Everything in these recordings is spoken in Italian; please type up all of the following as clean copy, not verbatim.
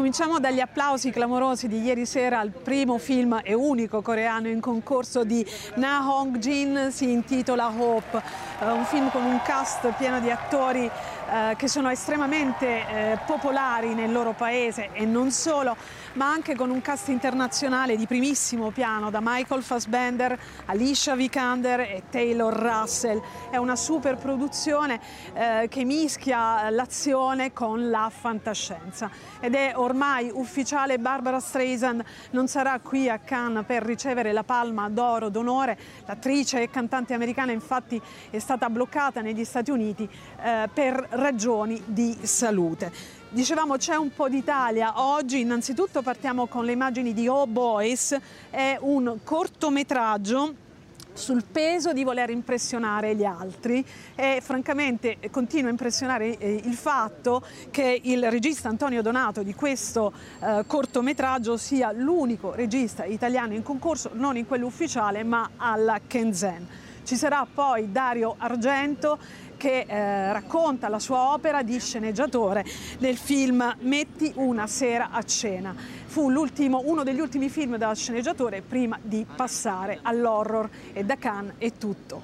Cominciamo dagli applausi clamorosi di ieri sera al primo film e unico coreano in concorso di Na Hong-jin, si intitola Hope, un film con un cast pieno di attori che sono estremamente popolari nel loro paese e non solo, ma anche con un cast internazionale di primissimo piano, da Michael Fassbender, Alicia Vikander e Taylor Russell. È una super produzione che mischia l'azione con la fantascienza ed è ormai ufficiale: Barbara Streisand non sarà qui a Cannes per ricevere la Palma d'Oro d'onore. L'attrice e cantante americana infatti è stata bloccata negli Stati Uniti per ragioni di salute. Dicevamo, c'è un po' d'Italia oggi. Innanzitutto partiamo con le immagini di Oh Boys, è un cortometraggio sul peso di voler impressionare gli altri e francamente continua a impressionare il fatto che il regista Antonio Donato di questo cortometraggio sia l'unico regista italiano in concorso, non in quello ufficiale ma alla Shenzhen. Ci sarà poi Dario Argento che racconta la sua opera di sceneggiatore nel film Metti una sera a cena. Fu uno degli ultimi film da sceneggiatore prima di passare all'horror, e da Cannes è tutto.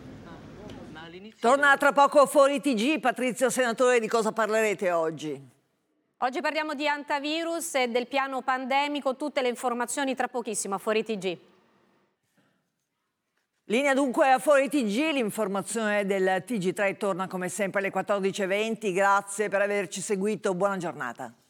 Torna tra poco Fuori TG. Patrizio Senatore, di cosa parlerete oggi? Oggi parliamo di antivirus e del piano pandemico, tutte le informazioni tra pochissimo a Fuori TG. Linea dunque a Fuori TG, l'informazione del TG3 torna come sempre alle 14:20. Grazie per averci seguito, buona giornata.